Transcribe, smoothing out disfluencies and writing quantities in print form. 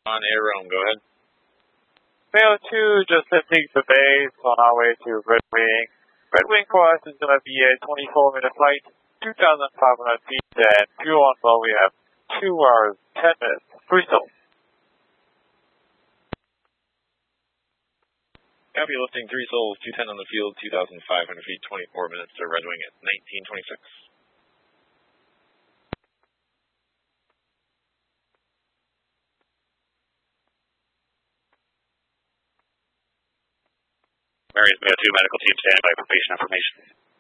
On Air Rome, go ahead. Fail 2, just lifting the base on our way to Red Wing. Red Wing for us is going to be a 24-minute flight, 2,500 feet, and fuel on board we have 2 hours, 10 minutes, freestyle. Copy, lifting 3 souls, 210 on the field, 2,500 feet, 24 minutes to Red Wing at 1926. Mary's Mayo 2 medical team standing by for patient information.